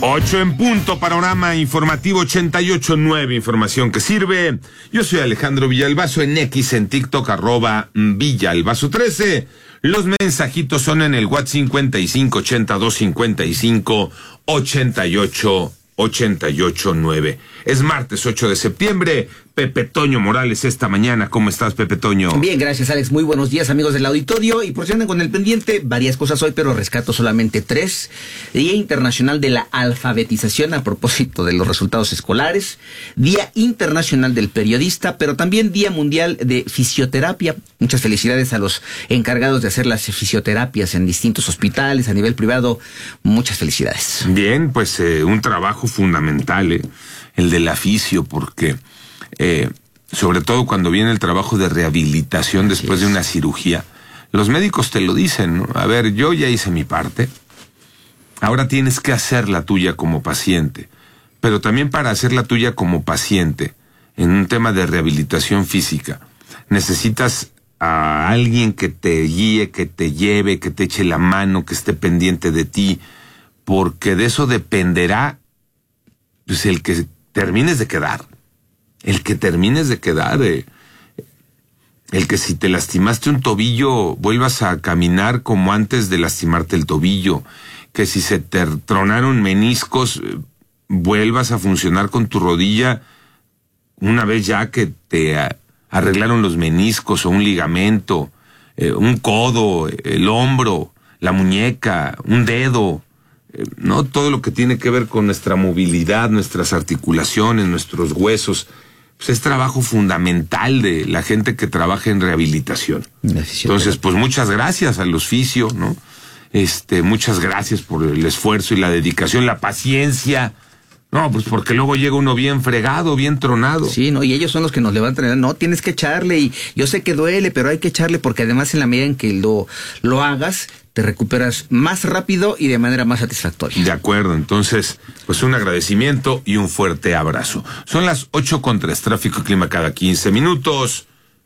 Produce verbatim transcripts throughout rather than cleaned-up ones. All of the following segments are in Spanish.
Ocho en punto, panorama informativo ochenta y ocho punto nueve, información que sirve. Yo soy Alejandro Villalbazo, en X, en TikTok, arroba Villalbazo trece. Los mensajitos son en el WhatsApp cincuenta y cinco, ochenta y dos, cincuenta y cinco, ochenta y ocho, ochenta y ocho nueve. Es martes ocho de septiembre. Pepe Toño Morales esta mañana. ¿Cómo estás, Pepe Toño? Bien, gracias, Alex. Muy buenos días, amigos del auditorio. Y por si andan con el pendiente, varias cosas hoy, pero rescato solamente tres. Día Internacional de la Alfabetización a propósito de los resultados escolares. Día Internacional del Periodista, pero también Día Mundial de Fisioterapia. Muchas felicidades a los encargados de hacer las fisioterapias en distintos hospitales, a nivel privado. Muchas felicidades. Bien, pues eh, un trabajo fundamental, eh, el de la fisio, porque... Eh, sobre todo cuando viene el trabajo de rehabilitación después de una cirugía, los médicos te lo dicen, ¿no? A ver, yo ya hice mi parte, ahora tienes que hacer la tuya como paciente, pero también para hacer la tuya como paciente, en un tema de rehabilitación física, necesitas a alguien que te guíe, que te lleve, que te eche la mano, que esté pendiente de ti, porque de eso dependerá, pues, el que termines de quedar. El que termines de quedar, eh, el que si te lastimaste un tobillo, vuelvas a caminar como antes de lastimarte el tobillo, que si se te tronaron meniscos, eh, vuelvas a funcionar con tu rodilla una vez ya que te a, arreglaron los meniscos o un ligamento, eh, un codo, el hombro, la muñeca, un dedo, eh, no todo lo que tiene que ver con nuestra movilidad, nuestras articulaciones, nuestros huesos. Pues es trabajo fundamental de la gente que trabaja en rehabilitación. Entonces, pues muchas gracias a los fisio, ¿no? Este, muchas gracias por el esfuerzo y la dedicación, la paciencia. No, pues porque luego llega uno bien fregado, bien tronado. Sí, no, y ellos son los que nos levantan. No, tienes que echarle, y yo sé que duele, pero hay que echarle, porque además en la medida en que lo, lo hagas, te recuperas más rápido y de manera más satisfactoria. De acuerdo, entonces, pues un agradecimiento y un fuerte abrazo. Son las ocho con tres, tráfico y clima cada quince minutos.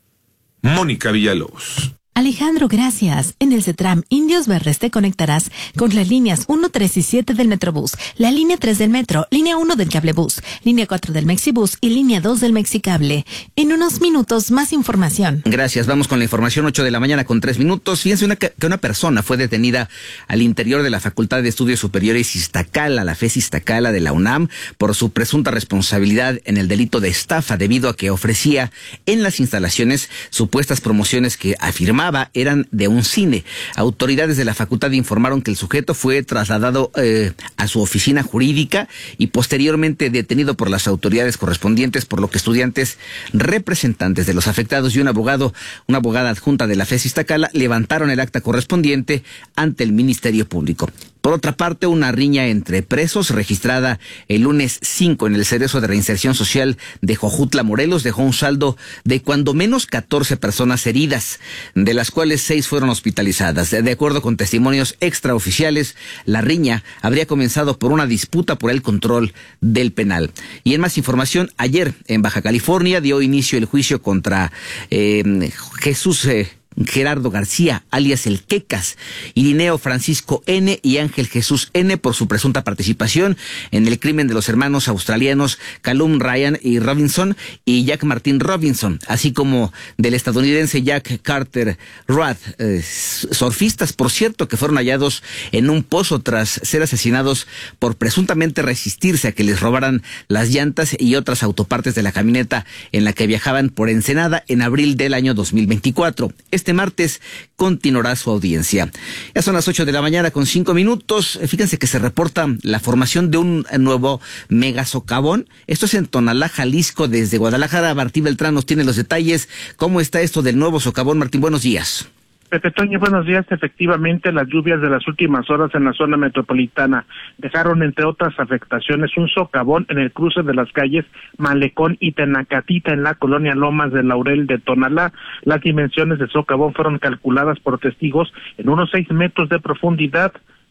Mónica Villalobos. Alejandro, gracias. En el CETRAM Indios Verdes te conectarás con las líneas uno, tres y siete del Metrobús, la línea tres del Metro, línea uno del Cablebús, línea cuatro del Mexibús y línea dos del Mexicable. En unos minutos, más información. Gracias. Vamos con la información, ocho de la mañana con tres minutos. Fíjense una, que una persona fue detenida al interior de la Facultad de Estudios Superiores Iztacala, la FES Iztacala de la UNAM, por su presunta responsabilidad en el delito de estafa, debido a que ofrecía en las instalaciones supuestas promociones que afirmaba eran de un cine. Autoridades de la facultad informaron que el sujeto fue trasladado eh, a su oficina jurídica y posteriormente detenido por las autoridades correspondientes, por lo que estudiantes, representantes de los afectados y un abogado, una abogada adjunta de la FES Iztacala levantaron el acta correspondiente ante el Ministerio Público. Por otra parte, una riña entre presos registrada el lunes cinco en el Cerezo de Reinserción Social de Jojutla, Morelos, dejó un saldo de cuando menos catorce personas heridas, de las cuales seis fueron hospitalizadas. De acuerdo con testimonios extraoficiales, la riña habría comenzado por una disputa por el control del penal. Y en más información, ayer en Baja California dio inicio el juicio contra eh, Jesús eh, Gerardo García, alias el Quecas, Irineo Francisco N. y Ángel Jesús N. por su presunta participación en el crimen de los hermanos australianos Callum Ryan y Robinson y Jack Martin Robinson, así como del estadounidense Jack Carter Rudd, eh, surfistas, por cierto, que fueron hallados en un pozo tras ser asesinados por presuntamente resistirse a que les robaran las llantas y otras autopartes de la camioneta en la que viajaban por Ensenada en abril del año dos mil veinticuatro. Este martes continuará su audiencia. Ya son las ocho de la mañana con cinco minutos. Fíjense que se reporta la formación de un nuevo megasocavón. Esto es en Tonalá, Jalisco. Desde Guadalajara, Martín Beltrán nos tiene los detalles. ¿Cómo está esto del nuevo socavón? Martín, buenos días. Pepe Toño, buenos días. Efectivamente, las lluvias de las últimas horas en la zona metropolitana dejaron, entre otras afectaciones, un socavón en el cruce de las calles Malecón y Tenacatita en la colonia Lomas de Laurel de Tonalá. Las dimensiones del socavón fueron calculadas por testigos en unos seis metros de profundidad.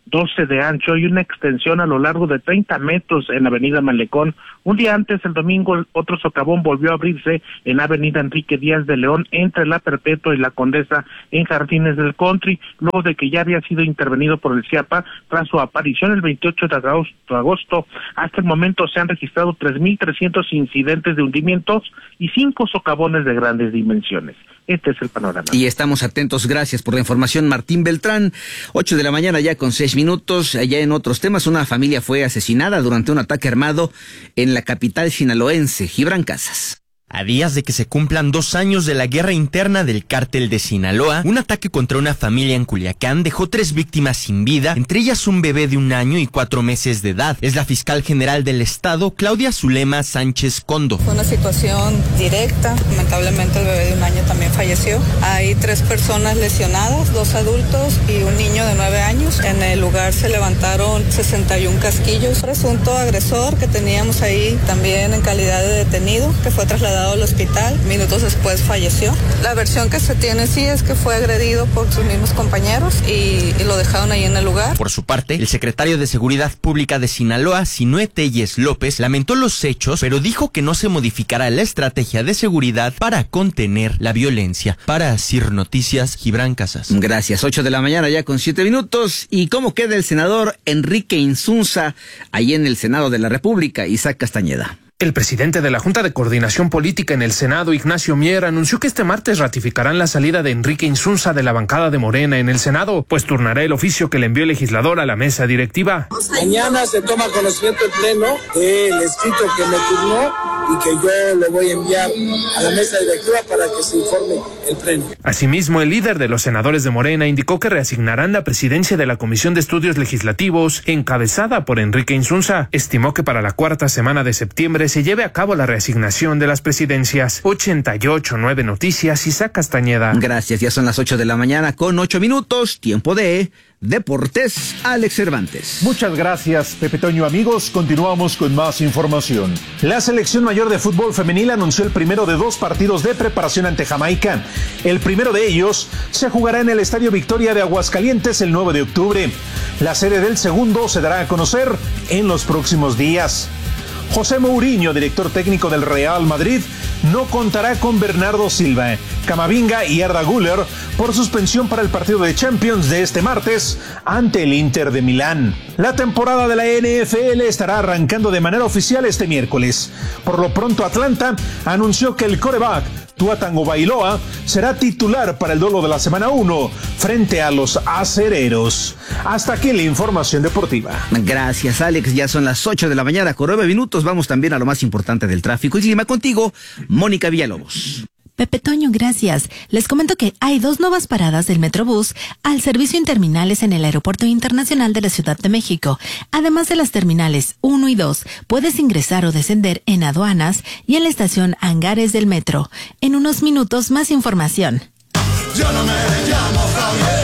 doce de ancho y una extensión a lo largo de treinta metros en la avenida Malecón. Un día antes, el domingo, otro socavón volvió a abrirse en la avenida Enrique Díaz de León, entre la Perpetua y la Condesa, en Jardines del Country, luego de que ya había sido intervenido por el CIAPA tras su aparición el veintiocho de agosto. Hasta el momento se han registrado tres mil trescientos incidentes de hundimientos y cinco socavones de grandes dimensiones. Este es el panorama. Y estamos atentos, gracias por la información, Martín Beltrán. Ocho de la mañana ya con seis minutos. Allá en otros temas, una familia fue asesinada durante un ataque armado en la capital sinaloense. Gibran Casas. A días de que se cumplan dos años de la guerra interna del cártel de Sinaloa, un ataque contra una familia en Culiacán dejó tres víctimas sin vida, entre ellas un bebé de un año y cuatro meses de edad. Es la fiscal general del estado, Claudia Zulema Sánchez Condo. Fue una situación directa, lamentablemente el bebé de un año también falleció. Hay tres personas lesionadas, dos adultos y un niño de nueve años. En el lugar se levantaron sesenta y un casquillos. Presunto agresor que teníamos ahí también en calidad de detenido, que fue trasladado al hospital, minutos después falleció. La versión que se tiene sí es que fue agredido por sus mismos compañeros y, y lo dejaron ahí en el lugar. Por su parte, el secretario de Seguridad Pública de Sinaloa, Sinue Telles López, lamentó los hechos, pero dijo que no se modificará la estrategia de seguridad para contener la violencia. Para Sir Noticias, Gibran Casas. Gracias, ocho de la mañana ya con siete minutos. ¿Y cómo queda el senador Enrique Insunza ahí en el Senado de la República? Isaac Castañeda. El presidente de la Junta de Coordinación Política en el Senado, Ignacio Mier, anunció que este martes ratificarán la salida de Enrique Insunza de la bancada de Morena en el Senado, pues turnará el oficio que le envió el legislador a la mesa directiva. Mañana se toma conocimiento el pleno del escrito que me turnó y que yo le voy a enviar a la mesa directiva para que se informe el pleno. Asimismo, el líder de los senadores de Morena indicó que reasignarán la presidencia de la Comisión de Estudios Legislativos, encabezada por Enrique Insunza. Estimó que para la cuarta semana de septiembre se lleve a cabo la reasignación de las presidencias. ochenta y ocho punto nueve Noticias, Isaac Castañeda. Gracias, ya son las ocho de la mañana con ocho minutos, tiempo de Deportes, Alex Cervantes. Muchas gracias, Pepe Toño. Amigos, continuamos con más información. La selección mayor de fútbol femenil anunció el primero de dos partidos de preparación ante Jamaica. El primero de ellos se jugará en el Estadio Victoria de Aguascalientes el nueve de octubre. La sede del segundo se dará a conocer en los próximos días. José Mourinho, director técnico del Real Madrid, no contará con Bernardo Silva, Camavinga y Arda Güler por suspensión para el partido de Champions de este martes ante el Inter de Milán. La temporada de la N F L estará arrancando de manera oficial este miércoles. Por lo pronto, Atlanta anunció que el quarterback Tua Tagovailoa será titular para el duelo de la semana uno frente a los acereros. Hasta aquí la información deportiva. Gracias, Alex. Ya son las ocho de la mañana con nueve minutos. Vamos también a lo más importante del tráfico y clima contigo, Mónica Villalobos. Pepe Toño, gracias. Les comento que hay dos nuevas paradas del Metrobús al servicio en terminales en el Aeropuerto Internacional de la Ciudad de México. Además de las terminales uno y dos, puedes ingresar o descender en aduanas y en la estación Hangares del Metro. En unos minutos, más información. Yo no me llamo Javier.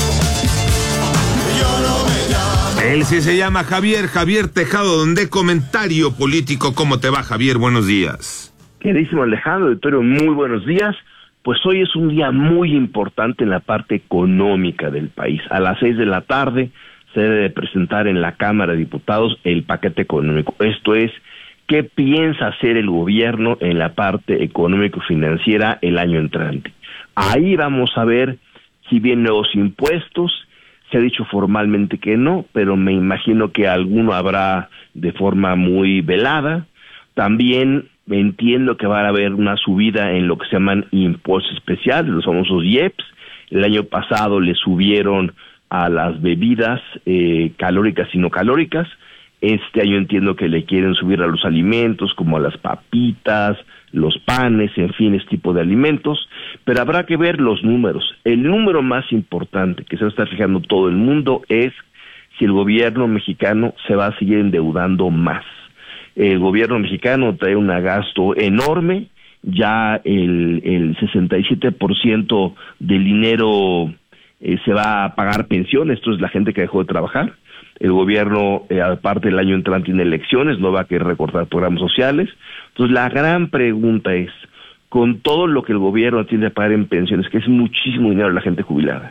Yo no me llamo. Él sí se llama Javier, Javier Tejado, donde comentario político. ¿Cómo te va, Javier? Buenos días. Queridísimo Alejandro, Victorio, muy buenos días. Pues hoy es un día muy importante en la parte económica del país. A las seis de la tarde se debe presentar en la Cámara de Diputados el paquete económico. Esto es, ¿qué piensa hacer el gobierno en la parte económico-financiera el año entrante? Ahí vamos a ver si vienen nuevos impuestos. Se ha dicho formalmente que no, pero me imagino que alguno habrá de forma muy velada. También entiendo que va a haber una subida en lo que se llaman impuestos especiales, los famosos I E P S. El año pasado le subieron a las bebidas eh, calóricas y no calóricas. Este año entiendo que le quieren subir a los alimentos, como a las papitas, los panes, en fin, este tipo de alimentos. Pero habrá que ver los números. El número más importante que se va a estar fijando todo el mundo es si el gobierno mexicano se va a seguir endeudando más. El gobierno mexicano trae un gasto enorme, ya el, el sesenta y siete por ciento del dinero eh, se va a pagar pensiones, esto es la gente que dejó de trabajar. El gobierno, eh, aparte del año entrante tiene elecciones, no va a querer recortar programas sociales. Entonces la gran pregunta es, con todo lo que el gobierno tiene que pagar en pensiones, que es muchísimo dinero a la gente jubilada,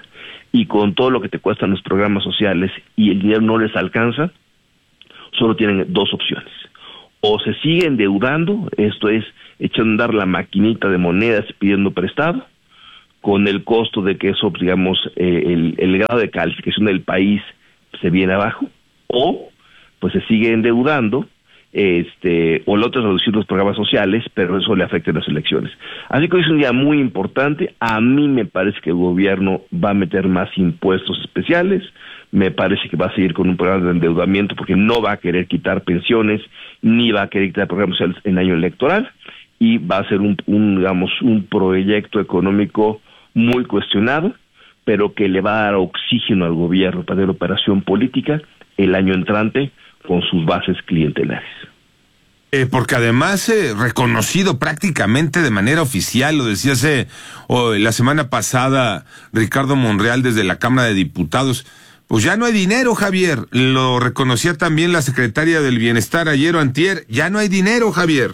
y con todo lo que te cuestan los programas sociales y el dinero no les alcanza, solo tienen dos opciones. O se sigue endeudando, esto es, echando a andar la maquinita de monedas pidiendo prestado, con el costo de que eso, digamos, eh, el, el grado de calificación del país se viene abajo, o pues se sigue endeudando, este, o lo otro es reducir los programas sociales, pero eso le afecta a las elecciones. Así que hoy es un día muy importante. A mí me parece que el gobierno va a meter más impuestos especiales, me parece que va a seguir con un programa de endeudamiento porque no va a querer quitar pensiones, ni va a querer quitar programas sociales en año electoral, y va a ser un, un digamos, un proyecto económico muy cuestionado, pero que le va a dar oxígeno al gobierno para la operación política el año entrante con sus bases clientelares. Eh, porque además eh, reconocido prácticamente de manera oficial, lo decía hace, oh, la semana pasada Ricardo Monreal desde la Cámara de Diputados, pues ya no hay dinero, Javier. Lo reconocía también la secretaria del Bienestar ayer o antier, ya no hay dinero, Javier.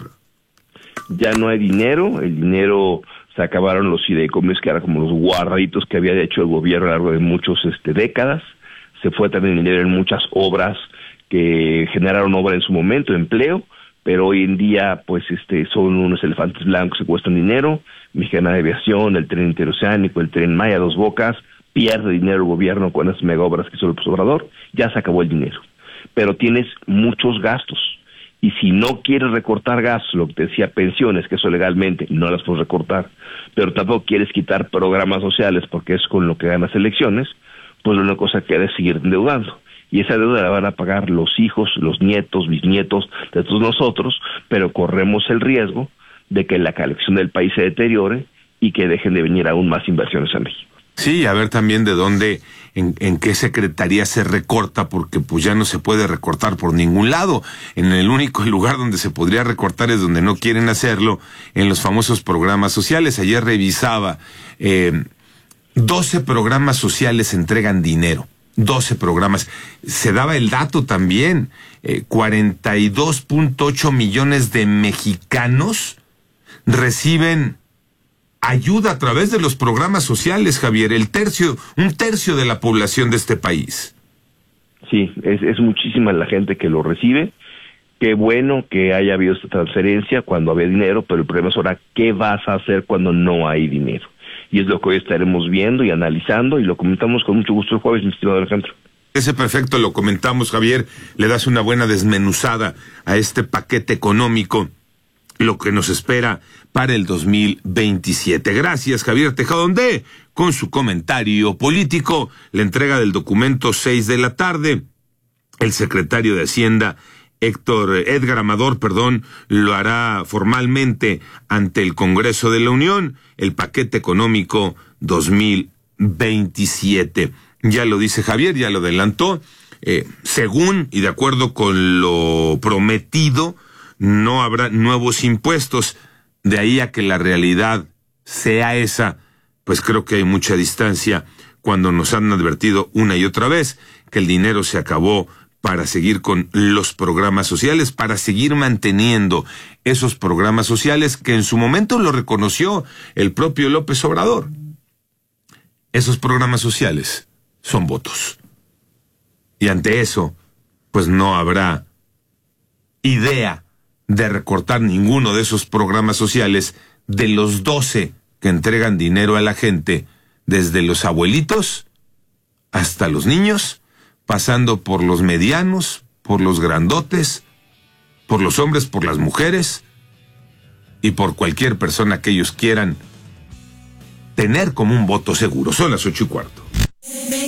Ya no hay dinero, el dinero, se acabaron los fideicomisos que eran como los guardaditos que había hecho el gobierno a lo largo de muchas este, décadas, se fue también dinero en muchas obras que generaron obra en su momento, empleo, pero hoy en día pues este son unos elefantes blancos que cuestan dinero. Mexicana de Aviación, el tren interoceánico, el tren Maya, Dos Bocas, pierde dinero el gobierno con esas mega obras que hizo López Obrador, ya se acabó el dinero, pero tienes muchos gastos, y si no quieres recortar gastos, lo que te decía, pensiones, que eso legalmente no las puedes recortar, pero tampoco quieres quitar programas sociales porque es con lo que ganas elecciones, pues la única cosa que queda es seguir endeudando. Y esa deuda la van a pagar los hijos, los nietos, bisnietos de todos nosotros, pero corremos el riesgo de que la colección del país se deteriore y que dejen de venir aún más inversiones a México. Sí, a ver también de dónde, en, en qué secretaría se recorta, porque pues ya no se puede recortar por ningún lado. En el único lugar donde se podría recortar es donde no quieren hacerlo, en los famosos programas sociales. Ayer revisaba, eh, doce programas sociales entregan dinero. doce programas. Se daba el dato también, eh, cuarenta y dos punto ocho millones de mexicanos reciben ayuda a través de los programas sociales, Javier, el tercio, un tercio de la población de este país. Sí, es, es muchísima la gente que lo recibe. Qué bueno que haya habido esta transferencia cuando había dinero, pero el problema es ahora, ¿qué vas a hacer cuando no hay dinero? Y es lo que hoy estaremos viendo y analizando, y lo comentamos con mucho gusto el jueves, mi estimado Alejandro. Ese perfecto, lo comentamos, Javier, le das una buena desmenuzada a este paquete económico, lo que nos espera para el dos mil veintisiete. Gracias, Javier Tejadonde, con su comentario político, la entrega del documento seis de la tarde, el secretario de Hacienda, Héctor, Edgar Amador, perdón, lo hará formalmente ante el Congreso de la Unión, el paquete económico dos mil veintisiete. Ya lo dice Javier, ya lo adelantó, eh, según y de acuerdo con lo prometido, no habrá nuevos impuestos. De ahí a que la realidad sea esa, pues creo que hay mucha distancia cuando nos han advertido una y otra vez que el dinero se acabó para seguir con los programas sociales, para seguir manteniendo esos programas sociales que en su momento lo reconoció el propio López Obrador. Esos programas sociales son votos. Y ante eso, pues no habrá idea de recortar ninguno de esos programas sociales de los doce que entregan dinero a la gente, desde los abuelitos hasta los niños, pasando por los medianos, por los grandotes, por los hombres, por las mujeres y por cualquier persona que ellos quieran tener como un voto seguro. Son las ocho y cuarto.